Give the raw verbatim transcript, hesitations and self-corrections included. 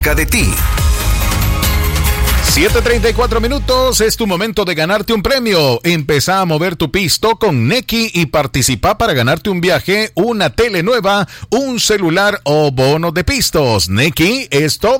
de ti. siete treinta y cuatro minutos, es tu momento de ganarte un premio. Empezá a mover tu pisto con Nequi y participa para ganarte un viaje, una tele nueva, un celular o bono de pistos. Nequi es todo